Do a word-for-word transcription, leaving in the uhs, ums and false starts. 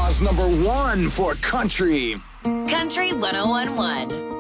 Omaha's number one for country. Country one oh one point one.